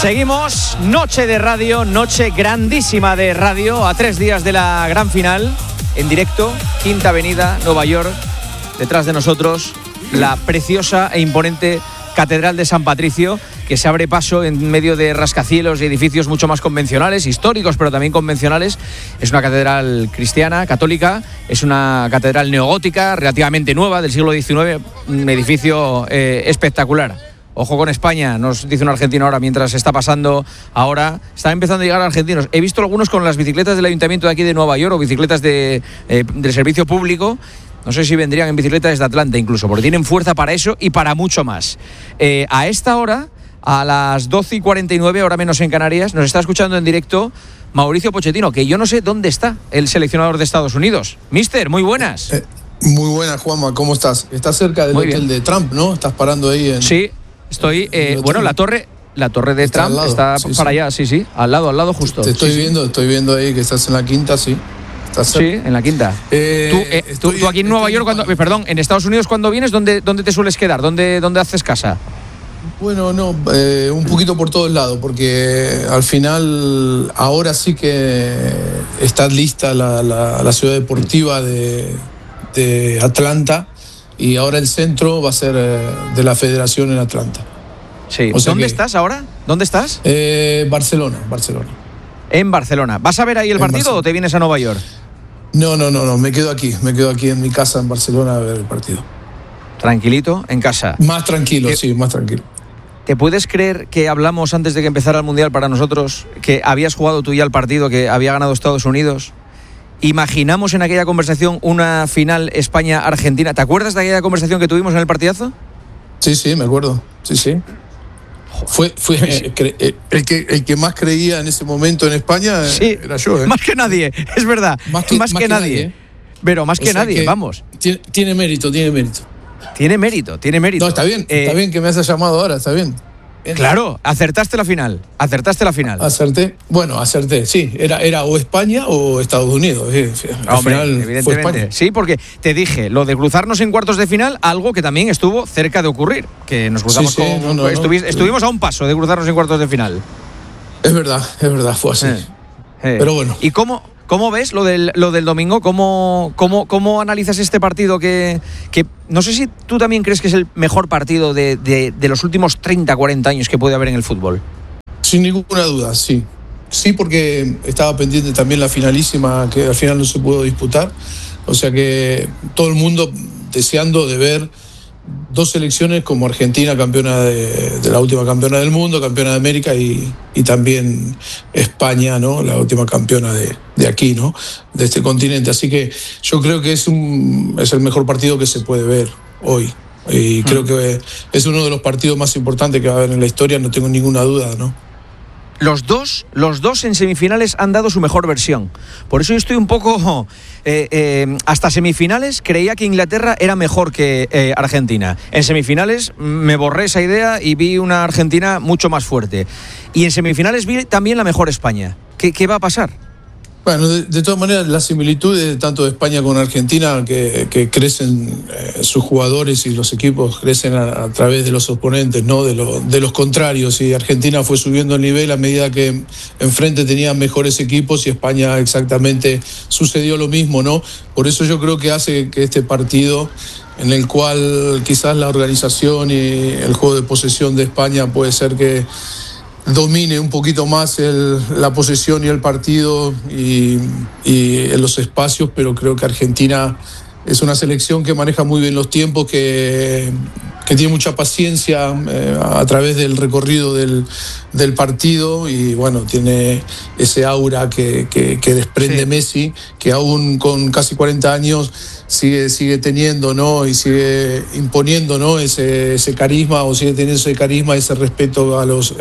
Seguimos, noche de radio, noche grandísima de radio, a 3 días de la gran final, en directo, Quinta Avenida, Nueva York. Detrás de nosotros, la preciosa e imponente Catedral de San Patricio, que se abre paso en medio de rascacielos y edificios mucho más convencionales, históricos, pero también convencionales. Es una catedral cristiana, católica, es una catedral neogótica, relativamente nueva, del siglo XIX, un edificio espectacular. Ojo con España, nos dice un argentino ahora, mientras está pasando ahora. Están empezando a llegar argentinos. He visto algunos con las bicicletas del ayuntamiento de aquí de Nueva York o bicicletas del servicio público. No sé si vendrían en bicicleta desde Atlanta incluso, porque tienen fuerza para eso y para mucho más. A esta hora, a las 12:49, hora menos en Canarias, nos está escuchando en directo Mauricio Pochettino, que yo no sé dónde está el seleccionador de Estados Unidos. Mister, muy buenas. Muy buenas, Juanma, ¿cómo estás? Estás cerca del hotel de Trump, ¿no? Estás parando ahí en... Sí, estoy... bueno, la torre de está Trump está para allá, sí, al lado justo. Te estoy viendo ahí que estás en la quinta, sí. Sí, en la quinta. Tú aquí en Nueva York, en Estados Unidos, cuando vienes, ¿dónde te sueles quedar? ¿Dónde haces casa? Bueno, un poquito por todos lados, porque al final ahora sí que está lista la ciudad deportiva de Atlanta, y ahora el centro va a ser de la federación en Atlanta. Sí. ¿Dónde estás ahora? ¿Dónde estás? Barcelona. En Barcelona. ¿Vas a ver ahí el partido o te vienes a Nueva York? No, me quedo aquí en mi casa en Barcelona a ver el partido. Tranquilito, en casa. Más tranquilo, más tranquilo. ¿Te puedes creer que hablamos antes de que empezara el Mundial para nosotros, que habías jugado tú ya el partido, que había ganado Estados Unidos? Imaginamos en aquella conversación una final España-Argentina. ¿Te acuerdas de aquella conversación que tuvimos en el partidazo? Sí, me acuerdo. Sí. Fue el que más creía en ese momento en España, era yo. Más que nadie, es verdad. Más que nadie. Pero más que nadie, vamos. Tiene mérito. Tiene mérito. No, está bien que me hayas llamado ahora, está bien. Claro, acertaste la final. Acerté, sí. Era o España o Estados Unidos. Al final evidentemente. Fue España. Sí, porque te dije, lo de cruzarnos en cuartos de final, algo que también estuvo cerca de ocurrir. Que nos cruzamos estuvimos a un paso de cruzarnos en cuartos de final. Es verdad, fue así. Pero bueno. ¿Y cómo ves lo del domingo? ¿Cómo analizas este partido que no sé si tú también crees que es el mejor partido de los últimos 30, 40 años que puede haber en el fútbol? Sin ninguna duda, sí. Sí, porque estaba pendiente también la finalísima, que al final no se pudo disputar. O sea que todo el mundo deseando de ver dos selecciones como Argentina, campeona de la última campeona del mundo, campeona de América, y también España, ¿no? La última campeona de aquí, ¿no? De este continente. Así que yo creo que es el mejor partido que se puede ver hoy. Y creo que es uno de los partidos más importantes que va a haber en la historia, no tengo ninguna duda, ¿no? Los dos en semifinales han dado su mejor versión. Por eso yo estoy un poco... hasta semifinales creía que Inglaterra era mejor que Argentina. En semifinales me borré esa idea y vi una Argentina mucho más fuerte. Y en semifinales vi también la mejor España. ¿Qué va a pasar? Bueno, de todas maneras, las similitudes tanto de España con Argentina, que crecen sus jugadores y los equipos crecen a través de los oponentes, ¿no? De los contrarios. Y Argentina fue subiendo el nivel a medida que enfrente tenía mejores equipos, y España exactamente sucedió lo mismo, ¿no? Por eso yo creo que hace que este partido, en el cual quizás la organización y el juego de posesión de España puede ser que domine un poquito más la posesión y el partido y en los espacios, pero creo que Argentina es una selección que maneja muy bien los tiempos, que tiene mucha paciencia a través del recorrido del partido, y bueno, tiene ese aura que desprende Messi, que aún con casi 40 años sigue teniendo, ¿no? Y sigue imponiendo, ¿no? ese carisma, o sigue teniendo ese carisma, ese respeto a los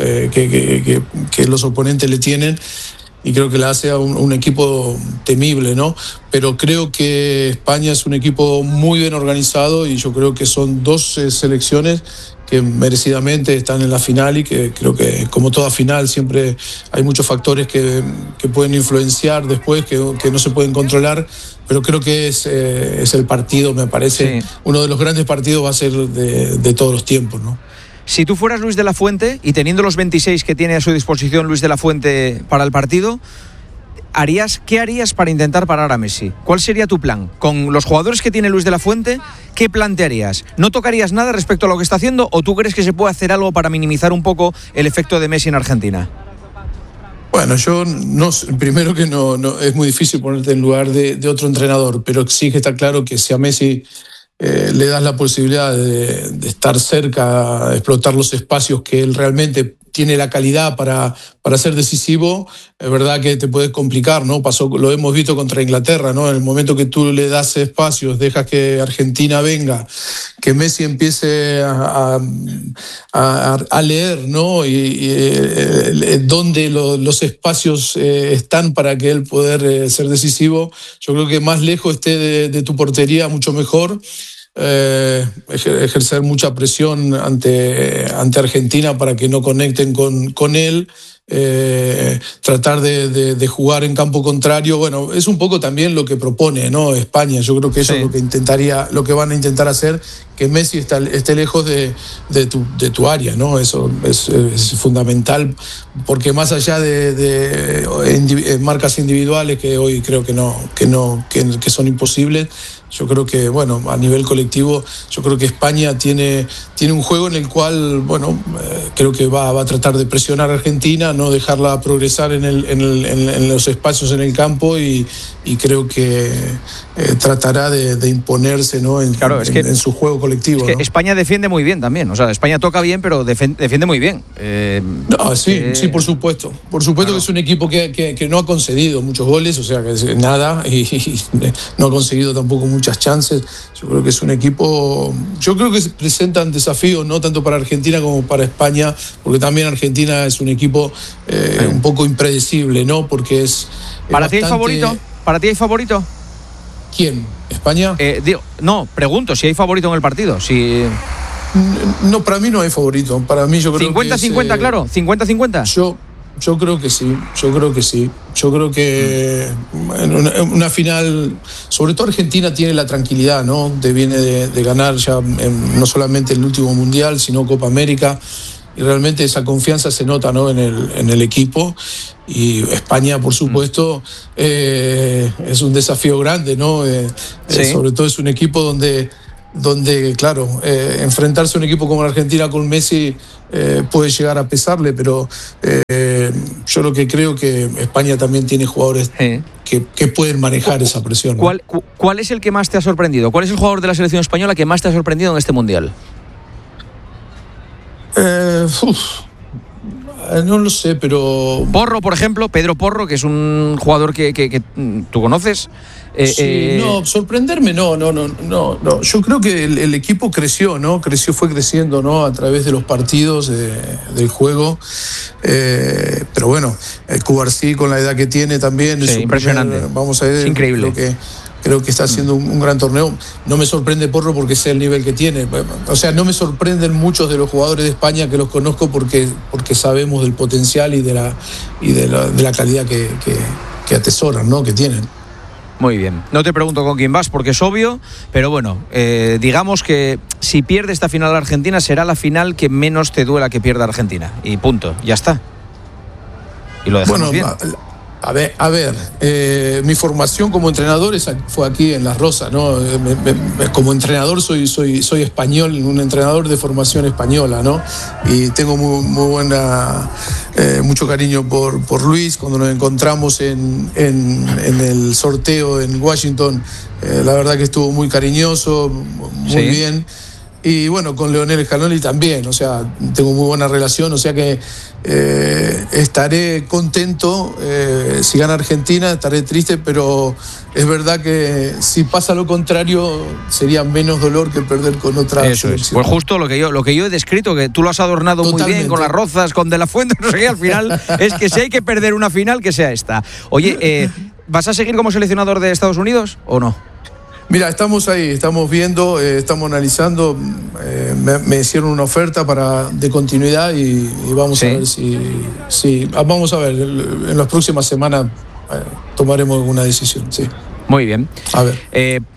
que los oponentes le tienen. Y creo que la hace a un equipo temible, ¿no? Pero creo que España es un equipo muy bien organizado, y yo creo que son dos selecciones que merecidamente están en la final, y que creo que, como toda final, siempre hay muchos factores que pueden influenciar después, que no se pueden controlar, pero creo que es el partido, me parece, uno de los grandes partidos va a ser de todos los tiempos, ¿no? Si tú fueras Luis de la Fuente y teniendo los 26 que tiene a su disposición Luis de la Fuente para el partido, ¿qué harías para intentar parar a Messi? ¿Cuál sería tu plan? Con los jugadores que tiene Luis de la Fuente, ¿qué plantearías? ¿No tocarías nada respecto a lo que está haciendo o tú crees que se puede hacer algo para minimizar un poco el efecto de Messi en Argentina? Bueno, yo no, primero que no es muy difícil ponerte en lugar de otro entrenador, pero sí que está claro que si a Messi le das la posibilidad de estar cerca, de explotar los espacios que él realmente tiene la calidad para ser decisivo, es verdad que te puede complicar, ¿no? Lo hemos visto contra Inglaterra, ¿no? En el momento que tú le das espacios, dejas que Argentina venga, que Messi empiece a leer, ¿no? Y dónde los espacios están para que él poder ser decisivo. Yo creo que más lejos esté de tu portería, mucho mejor. Ejercer mucha presión ante Argentina para que no conecten con él, tratar de jugar en campo contrario. Bueno, es un poco también lo que propone, ¿no? España. Yo creo que eso es lo que van a intentar hacer, que Messi esté lejos de tu área, ¿no? Eso es fundamental, porque más allá de marcas individuales que hoy creo que son imposibles, yo creo que, bueno, a nivel colectivo, yo creo que España tiene un juego en el cual, bueno, creo que va a tratar de presionar a Argentina, no dejarla progresar en los espacios en el campo y creo que tratará de imponerse, ¿no? En su juego colectivo. Es que, ¿no? España defiende muy bien también, o sea, España toca bien, pero defiende muy bien. Sí, por supuesto. Por supuesto, claro. Que es un equipo que no ha concedido muchos goles, o sea, que nada, y no ha conseguido tampoco muchas chances. Yo creo que es un equipo, yo creo que se presentan desafíos no tanto para Argentina como para España, porque también Argentina es un equipo un poco impredecible, ¿no? Porque es ¿Para ti hay favorito? ¿Para ti hay favorito? ¿Quién? ¿España? Pregunto si hay favorito en el partido. No, para mí no hay favorito. Para mí yo creo 50-50, claro. 50-50. Yo creo que sí. Yo creo que en una final, sobre todo Argentina tiene la tranquilidad, ¿no? Viene de ganar ya no solamente el último Mundial, sino Copa América. Y realmente esa confianza se nota, ¿no? en el equipo. Y España, por supuesto, es un desafío grande, ¿no? Sobre todo es un equipo donde claro, enfrentarse a un equipo como la Argentina con Messi puede llegar a pesarle, pero yo lo que creo que España también tiene jugadores que pueden manejar esa presión, ¿no? ¿Cuál es el que más te ha sorprendido? ¿Cuál es el jugador de la selección española que más te ha sorprendido en este Mundial? No lo sé, pero... Porro, por ejemplo, Pedro Porro, que es un jugador que tú conoces. No, sorprenderme no. Yo creo que el equipo creció, ¿no? Fue creciendo, ¿no? A través de los partidos, del juego. Pero bueno, Cubarsí con la edad que tiene también es impresionante. Vamos a ver, es increíble. Creo que está haciendo un gran torneo. No me sorprende Porro porque sé el nivel que tiene. O sea, no me sorprenden muchos de los jugadores de España que los conozco porque sabemos del potencial y de la calidad que atesoran, ¿no? Que tienen. Muy bien. No te pregunto con quién vas porque es obvio, pero bueno, digamos que si pierde esta final la Argentina será la final que menos te duela que pierda Argentina. Y punto, ya está. Y lo dejamos bien. A ver, mi formación como entrenador fue aquí en Las Rosas, ¿no? Como entrenador soy español, un entrenador de formación española, ¿no? Y tengo muy buena, mucho cariño por Luis. Cuando nos encontramos en el sorteo en Washington, la verdad que estuvo muy cariñoso, muy bien. Y bueno, con Leonel Scaloni también, o sea, tengo muy buena relación, o sea que estaré contento si gana Argentina, estaré triste, pero es verdad que si pasa lo contrario sería menos dolor que perder con otra selección. Es. Pues justo lo que yo he descrito, que tú lo has adornado Totalmente. Muy bien con las rozas, con De la Fuente, no sé qué, al final es que si hay que perder una final, que sea esta. Oye, ¿vas a seguir como seleccionador de Estados Unidos o no? Mira, estamos ahí, estamos viendo, estamos analizando, me hicieron una oferta de continuidad y vamos a ver si vamos a ver, en las próximas semanas tomaremos alguna decisión, sí. Muy bien. A ver.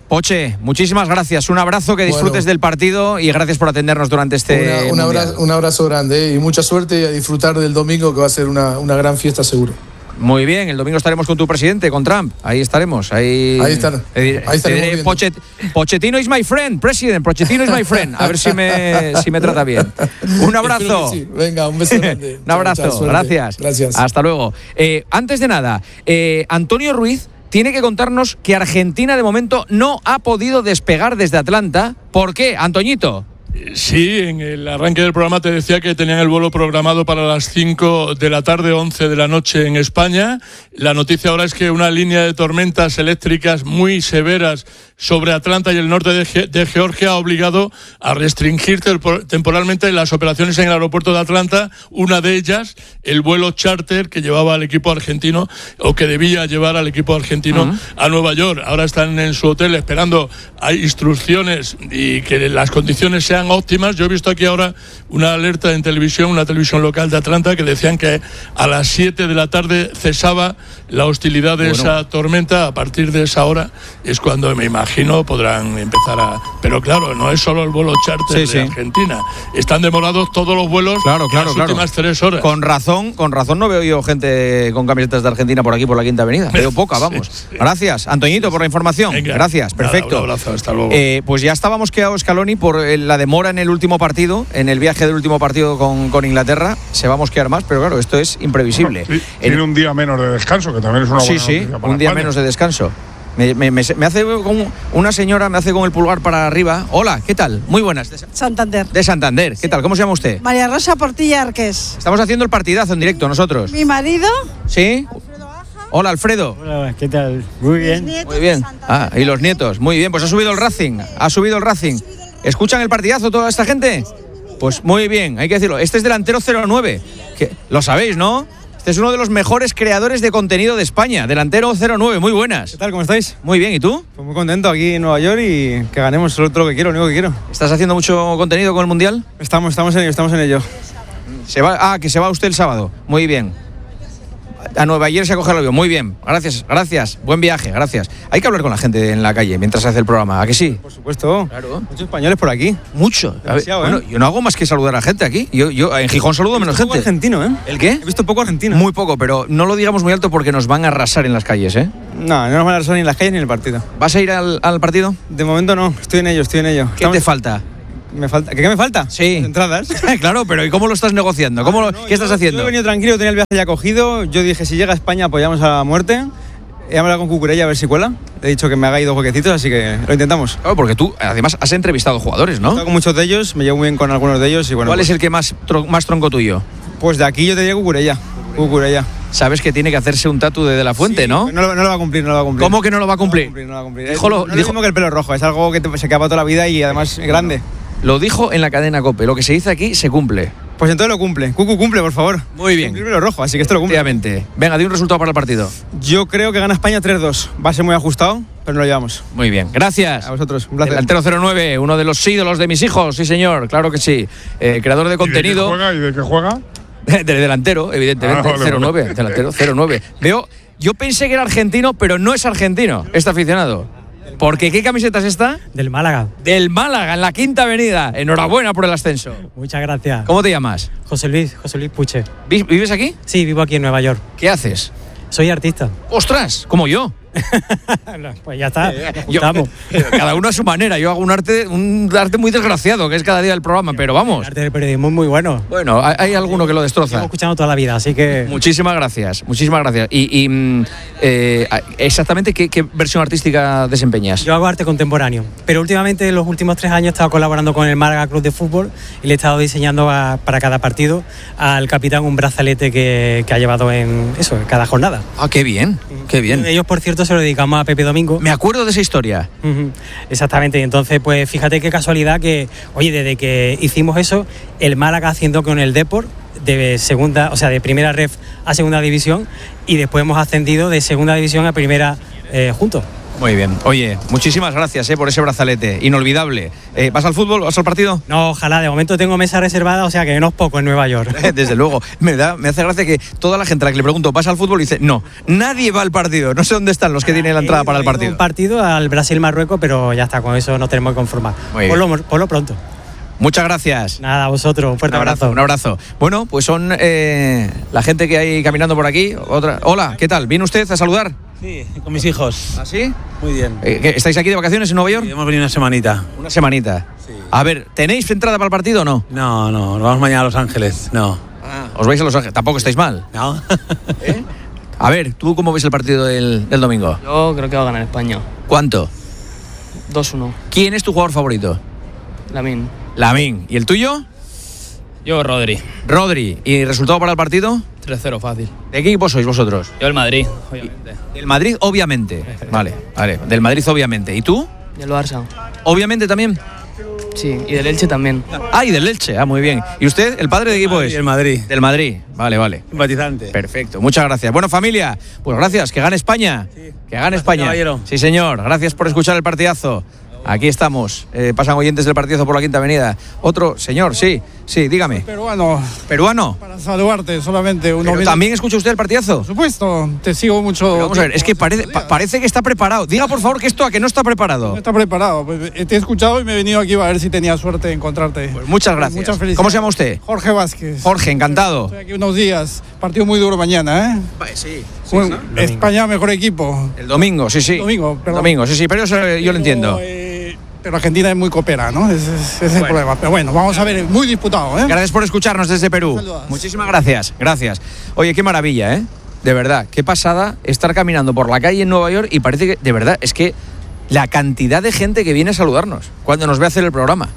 Poche, muchísimas gracias. Un abrazo, que disfrutes del partido y gracias por atendernos durante este un abrazo grande y mucha suerte y a disfrutar del domingo, que va a ser una gran fiesta seguro. Muy bien, el domingo estaremos con tu presidente, con Trump. Ahí estaremos. Ahí estaremos. Pochettino is my friend, president. Pochettino is my friend. A ver si me trata bien. Un abrazo. Sí. Venga, un beso grande. Un abrazo. Chao, gracias. Hasta luego. Antes de nada, Antonio Ruiz tiene que contarnos que Argentina de momento no ha podido despegar desde Atlanta. ¿Por qué, Antoñito? Sí, en el arranque del programa te decía que tenían el vuelo programado para las 5 de la tarde, 11 de la noche en España. La noticia ahora es que una línea de tormentas eléctricas muy severas sobre Atlanta y el norte de Georgia ha obligado a restringir temporalmente las operaciones en el aeropuerto de Atlanta. Una de ellas, el vuelo charter que llevaba al equipo argentino, o que debía llevar al equipo argentino a Nueva York. Ahora están en su hotel esperando, hay instrucciones y que las condiciones sean óptimas. Yo he visto aquí ahora una alerta en televisión, una televisión local de Atlanta, que decían que a las 7 de la tarde cesaba la hostilidad de esa tormenta. A partir de esa hora es cuando, me imagino, podrán empezar a... Pero claro, no es solo el vuelo charter de Argentina. Están demorados todos los vuelos las últimas 3 horas. Con razón no veo yo gente con camisetas de Argentina por aquí, por la Quinta Avenida. Veo poca, vamos. Sí. Gracias, Antoñito, por la información. Venga, gracias, perfecto. Un abrazo, hasta luego. Pues ya estábamos quedados, Scaloni, por la demora en el último partido, en el viaje del último partido con Inglaterra. Se va a mosquear más, pero claro, esto es imprevisible. Sí, tiene un día menos de descanso, que también es una buena noticia para un día España. Menos de descanso. Me hace con una señora, me hace con el pulgar para arriba. Hola, ¿qué tal? Muy buenas. Santander. De Santander. ¿Qué tal? ¿Cómo se llama usted? María Rosa Portilla Arqués. Estamos haciendo el partidazo en directo nosotros. Mi marido. ¿Sí? Hola, Alfredo. Hola, ¿qué tal? Muy bien. Muy bien. Y los nietos. Muy bien, pues ha subido el Racing. ¿Escuchan el partidazo toda esta gente? Pues muy bien, hay que decirlo. Este es delantero 09. Que, lo sabéis, ¿no? Este es uno de los mejores creadores de contenido de España. Delantero 09, muy buenas. ¿Qué tal? ¿Cómo estáis? Muy bien, ¿y tú? Pues muy contento aquí en Nueva York y que ganemos todo lo que quiero, lo único que quiero. ¿Estás haciendo mucho contenido con el Mundial? Estamos en ello. Que se va usted el sábado. Muy bien. A Nueva York se acoge el avión. Muy bien. Gracias. Buen viaje, gracias. Hay que hablar con la gente en la calle mientras se hace el programa. ¿A que sí? Por supuesto. Claro. Muchos españoles por aquí. Mucho. Bueno, yo no hago más que saludar a gente aquí. Yo en Gijón saludo menos gente. Argentino, ¿eh? ¿El qué? He visto poco argentino. Muy poco, pero no lo digamos muy alto porque nos van a arrasar en las calles, ¿eh? No nos van a arrasar ni en las calles ni en el partido. ¿Vas a ir al partido? De momento no. Estoy en ello. ¿Qué te falta? ¿Qué me falta? Sí. Entradas. Claro, pero ¿y cómo lo estás negociando? ¿Qué estás haciendo? Yo he venido tranquilo, tenía el viaje ya cogido. Yo dije, si llega a España apoyamos a la muerte. He hablado con Cucurella a ver si cuela. Le he dicho que me haga 2 huequecitos, así que lo intentamos. Claro, porque tú además has entrevistado jugadores, ¿no? He estado con muchos de ellos, me llevo muy bien con algunos de ellos y bueno. ¿Cuál es el que más tronco tuyo? Pues de aquí yo te diría Cucurella. Sabes que tiene que hacerse un tatu de la Fuente, sí, ¿no? No lo va a cumplir. ¿Cómo que no lo va a cumplir? No lo va a cumplir. Dijo lo mismo que el pelo rojo, es algo que se acaba toda la vida y además es grande. Lo dijo en la cadena COPE, lo que se dice aquí se cumple. Pues entonces lo cumple. Cucu cumple, por favor. Muy bien. Cumple el pelo rojo, así que esto lo cumple. Obviamente. Venga, di un resultado para el partido. Yo creo que gana España 3-2. Va a ser muy ajustado, pero no lo llevamos. Muy bien, gracias. A vosotros, un placer. El delantero 09, uno de los ídolos de mis hijos, sí señor, claro que sí. Creador de contenido. ¿Y de qué juega? De delantero, evidentemente, vale. 09, delantero 09. Yo pensé que era argentino, pero no es argentino, este aficionado. Porque ¿qué camiseta es esta? Del Málaga. Del Málaga, en la Quinta Avenida. Enhorabuena por el ascenso. Muchas gracias. ¿Cómo te llamas? José Luis Puche. ¿Vives aquí? Sí, vivo aquí en Nueva York. ¿Qué haces? Soy artista. ¡Ostras! Como yo. Pues ya está, nos juntamos. Cada uno a su manera. Yo hago un arte muy desgraciado, que es cada día del programa, pero vamos. El arte del periodismo es muy bueno. Bueno, hay alguno que lo destroza. Llevo escuchando toda la vida, así que... Muchísimas gracias. Y exactamente, ¿qué versión artística desempeñas? Yo hago arte contemporáneo, pero últimamente, en los últimos 3 años, he estado colaborando con el Málaga Club de Fútbol y le he estado diseñando para cada partido al capitán un brazalete que ha llevado en cada jornada. Ah, qué bien, qué bien. Ellos, por cierto, se lo dedicamos a Pepe Domingo. Me acuerdo de esa historia. Exactamente, y entonces pues fíjate qué casualidad que, oye, desde que hicimos eso, el Málaga haciendo con el Depor de segunda, o sea, de primera ref a segunda división, y después hemos ascendido de segunda división a primera juntos. Muy bien. Oye, muchísimas gracias por ese brazalete. Inolvidable. ¿Vas al fútbol? ¿Vas al partido? No, ojalá. De momento tengo mesa reservada, o sea que no es poco en Nueva York. Desde luego. Me hace gracia que toda la gente a la que le pregunto, ¿vas al fútbol? Y dice, no, nadie va al partido. No sé dónde están los que tienen la entrada para el partido. Un partido al Brasil-Marruecos, pero ya está, con eso nos tenemos que conformar. Por lo pronto. Muchas gracias. Nada, a vosotros. Un fuerte abrazo. Un abrazo. Bueno, pues son la gente que hay caminando por aquí. Hola, ¿qué tal? ¿Viene usted a saludar? Sí, con mis hijos. ¿Ah, sí? Muy bien. ¿Estáis aquí de vacaciones en Nueva York? Sí, hemos venido una semanita. Una semanita. Sí. A ver, ¿tenéis entrada para el partido o no? No, nos vamos mañana a Los Ángeles. No. ¿Os vais a Los Ángeles? Tampoco estáis mal. No. A ver, ¿tú cómo ves el partido del domingo? Yo creo que va a ganar España. ¿Cuánto? 2-1. ¿Quién es tu jugador favorito? Lamine. ¿Y el tuyo? Yo, Rodri. ¿Y resultado para el partido? 3-0, fácil. ¿De qué equipo sois vosotros? Yo, el Madrid, obviamente. Del Madrid, obviamente. Vale. Del Madrid, obviamente. ¿Y tú? Del Barça. ¿Obviamente también? Sí, y del Elche también. Y del Elche. Muy bien. ¿Y usted, el padre de qué equipo es? El Madrid. Del Madrid. Vale. Simpatizante. Perfecto, muchas gracias. Bueno, familia, pues gracias. Que gane España. Sí. Que gane España. Caballero. Sí, señor. Gracias por escuchar el partidazo. Aquí estamos. Pasan oyentes del partidazo por la Quinta Avenida. Otro señor, sí, dígame. ¿Peruano? Para saludarte, solamente uno. ¿También escucha usted el partidazo? Por supuesto, te sigo mucho. Pero vamos a ver, es que parece que está preparado. Diga, por favor, que esto a que no está preparado. No está preparado. Pues, te he escuchado y me he venido aquí a ver si tenía suerte de encontrarte. Pues muchas gracias. Muchas felicidades. ¿Cómo se llama usted? Jorge Vázquez. Jorge, encantado. Estoy aquí unos días. Partido muy duro mañana, ¿eh? Sí. Bueno, España, mejor equipo. El domingo, sí. Domingo, pero eso yo lo entiendo. Pero Argentina es muy copera, ¿no? Ese es el problema. Pero bueno, vamos a ver, muy disputado, ¿eh? Gracias por escucharnos desde Perú. Saludos. Muchísimas gracias. Oye, qué maravilla, ¿eh? De verdad, qué pasada estar caminando por la calle en Nueva York y parece que, de verdad, es que la cantidad de gente que viene a saludarnos cuando nos ve hacer el programa.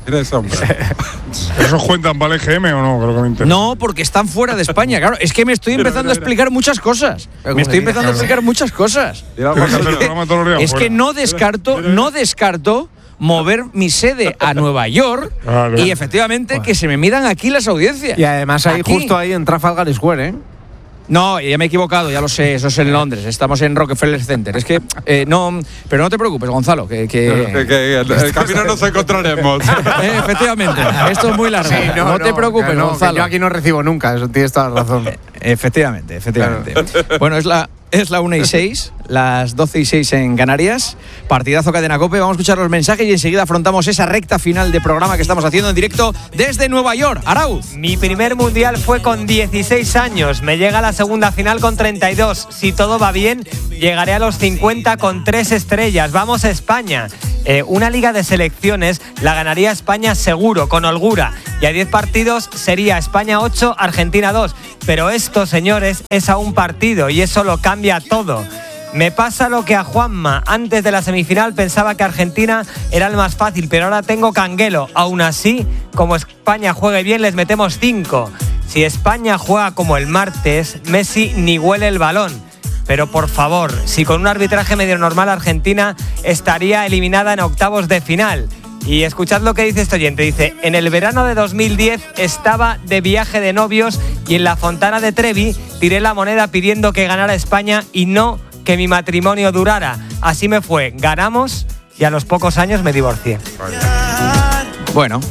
¿Esos cuentan para el EGM o no? Creo que me interesa. No, porque están fuera de España. Claro, es que me estoy empezando a explicar muchas cosas. Es que no descarto mover mi sede a Nueva York y efectivamente que se me midan aquí las audiencias. Y además justo ahí en Trafalgar Square, ¿eh? No, ya me he equivocado, ya lo sé, eso es en Londres, estamos en Rockefeller Center. Es que, no, pero no te preocupes, Gonzalo, que el camino nos encontraremos. Efectivamente, esto es muy largo. Sí, no te preocupes, Gonzalo. Yo aquí no recibo nunca, eso tienes toda la razón. Efectivamente. Claro. Bueno, es la 1:06, las 12:06 en Canarias. Partidazo Cadena COPE. Vamos a escuchar los mensajes y enseguida afrontamos esa recta final de programa que estamos haciendo en directo desde Nueva York. Arauz. Mi primer mundial fue con 16 años. Me llega a la segunda final con 32. Si todo va bien, llegaré a los 50 con 3 estrellas. Vamos a España. Una liga de selecciones la ganaría España seguro, con holgura. Y a 10 partidos sería España 8, Argentina 2. Pero esto, señores, es a un partido y eso lo cambia todo. Me pasa lo que a Juanma. Antes de la semifinal pensaba que Argentina era el más fácil, pero ahora tengo canguelo. Aún así, como España juegue bien, les metemos 5. Si España juega como el martes, Messi ni huele el balón. Pero por favor, si con un arbitraje medio normal Argentina estaría eliminada en octavos de final. Y escuchad lo que dice este oyente. Dice, en el verano de 2010 estaba de viaje de novios y en la Fontana de Trevi tiré la moneda pidiendo que ganara España y no que mi matrimonio durara. Así me fue, ganamos y a los pocos años me divorcié. Bueno,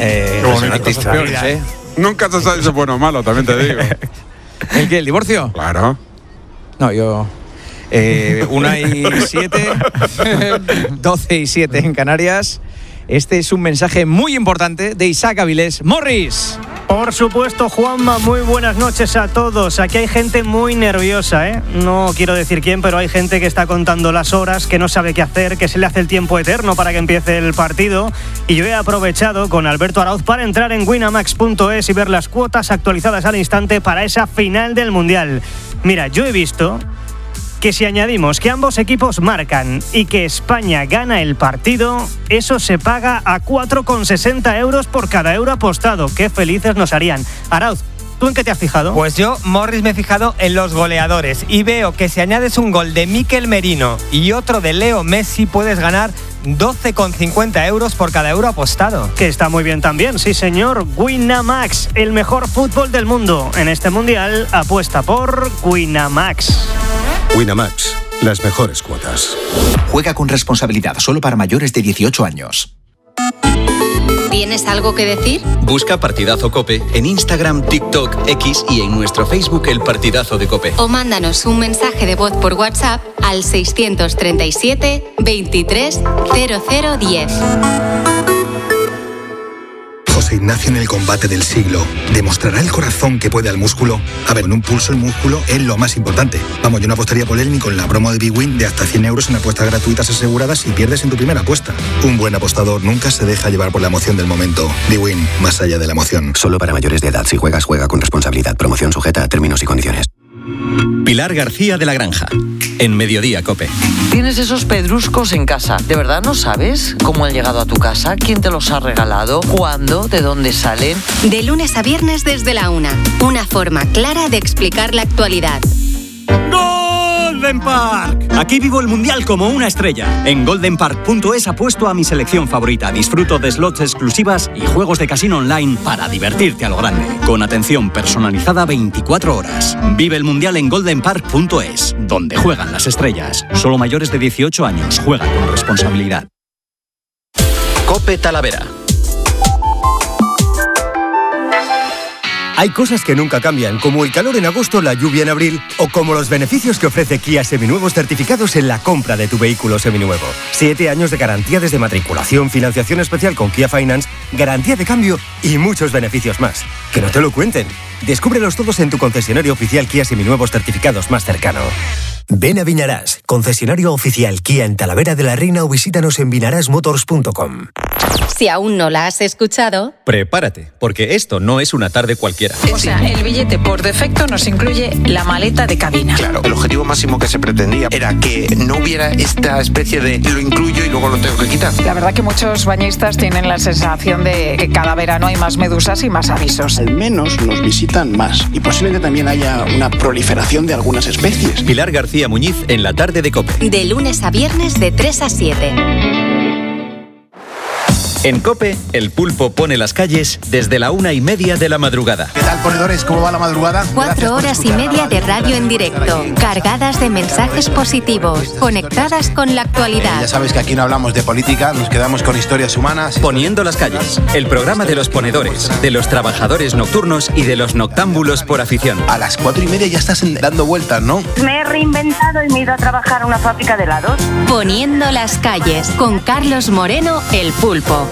Nunca se sabe si es bueno o malo, también te digo. ¿El qué? ¿El divorcio? Claro. No, yo... 1:07, 12:07 en Canarias. Este es un mensaje muy importante de Isaac Avilés. ¡Morris! Por supuesto, Juanma, muy buenas noches a todos. Aquí hay gente muy nerviosa, ¿eh? No quiero decir quién, pero hay gente que está contando las horas, que no sabe qué hacer, que se le hace el tiempo eterno para que empiece el partido. Y yo he aprovechado con Alberto Arauz para entrar en winamax.es y ver las cuotas actualizadas al instante para esa final del Mundial. Mira, yo he visto que si añadimos que ambos equipos marcan y que España gana el partido, eso se paga a 4,60 euros por cada euro apostado. ¡Qué felices nos harían! Arauz, ¿tú en qué te has fijado? Pues yo, Morris, me he fijado en los goleadores y veo que si añades un gol de Mikel Merino y otro de Leo Messi puedes ganar 12,50 euros por cada euro apostado. Que está muy bien también, sí señor. Winamax, el mejor fútbol del mundo. En este mundial apuesta por Winamax. Winamax, las mejores cuotas. Juega con responsabilidad, solo para mayores de 18 años. ¿Tienes algo que decir? Busca Partidazo COPE en Instagram, TikTok, X y en nuestro Facebook El Partidazo de COPE. O mándanos un mensaje de voz por WhatsApp al 637 23 0010. José Ignacio en el combate del siglo. ¿Demostrará el corazón que puede al músculo? A ver, en un pulso el músculo es lo más importante. Vamos, yo no apostaría por él ni con la promo de BWin de hasta 100 euros en apuestas gratuitas aseguradas si pierdes en tu primera apuesta. Un buen apostador nunca se deja llevar por la emoción del momento. BWin, más allá de la emoción. Solo para mayores de edad. Si juegas, juega con responsabilidad. Promoción sujeta a términos y condiciones. Pilar García de la Granja, en Mediodía COPE. Tienes esos pedruscos en casa. ¿De verdad no sabes cómo han llegado a tu casa? ¿Quién te los ha regalado? ¿Cuándo? ¿De dónde salen? De lunes a viernes desde la 1. Una forma clara de explicar la actualidad. Golden Park. Aquí vivo el Mundial como una estrella. En goldenpark.es apuesto a mi selección favorita. Disfruto de slots exclusivas y juegos de casino online para divertirte a lo grande. Con atención personalizada 24 horas. Vive el Mundial en goldenpark.es, donde juegan las estrellas. Solo mayores de 18 años. Juega con responsabilidad. COPE Talavera. Hay cosas que nunca cambian, como el calor en agosto, la lluvia en abril, o como los beneficios que ofrece Kia Seminuevos certificados en la compra de tu vehículo seminuevo. 7 años de garantía desde matriculación, financiación especial con Kia Finance, garantía de cambio y muchos beneficios más. Que no te lo cuenten. Descúbrelos todos en tu concesionario oficial Kia Seminuevos certificados más cercano. Ven a Vinarás, concesionario oficial Kia en Talavera de la Reina, o visítanos en vinarasmotors.com. Si aún no la has escuchado, Prepárate, porque esto no es una tarde cualquiera. O sea, el billete por defecto nos incluye la maleta de cabina. Claro, el objetivo máximo que se pretendía era que no hubiera esta especie de lo incluyo y luego lo tengo que quitar. La verdad que muchos bañistas tienen la sensación de que cada verano hay más medusas y más avisos. Al menos nos visitan más y posiblemente también haya una proliferación de algunas especies. Pilar García Muñiz en la tarde de COPE. de lunes a viernes de 3 a 7. En COPE, el pulpo pone las calles desde la 1:30 de la madrugada. ¿Qué tal, ponedores? ¿Cómo va la madrugada? 4 horas y media de radio en directo, cargadas de mensajes positivos, conectadas con la actualidad. Ya sabes que aquí no hablamos de política, nos quedamos con historias humanas. Poniendo las calles, el programa de los ponedores, de los trabajadores nocturnos y de los noctámbulos por afición. A las 4:30 ya estás dando vueltas, ¿no? Me he reinventado y me he ido a trabajar a una fábrica de helados. Poniendo las calles, con Carlos Moreno, el pulpo.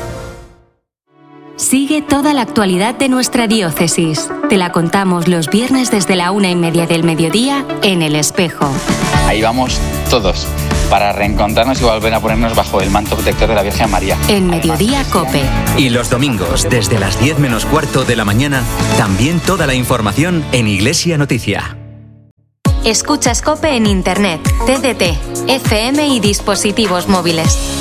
Sigue toda la actualidad de nuestra diócesis. Te la contamos los viernes desde la 1:30 del mediodía en El Espejo. Ahí vamos todos, para reencontrarnos y volver a ponernos bajo el manto protector de la Virgen María. En Mediodía COPE. Y los domingos, desde las 10 menos cuarto de la mañana, también toda la información en Iglesia Noticia. Escuchas COPE en Internet, TDT, FM y dispositivos móviles.